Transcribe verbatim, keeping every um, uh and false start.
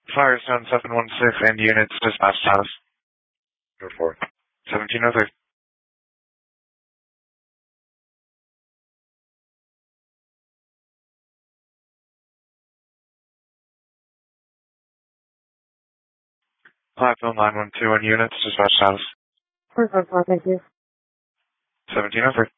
Firestone seven one six and units dispatch status. Report. seventeen oh three. Platinum nine one two and units dispatch status. Perfect, thank you. seventeen oh three.